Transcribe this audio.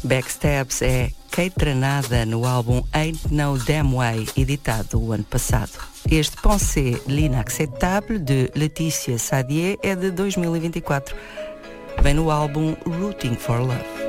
Backstabs é Kate Tranada no álbum Ain't No Damn Way, editado o ano passado. Este Pensée l'Inacceptable, de Laetitia Sadier, é de 2024. Vem no álbum Rooting for Love.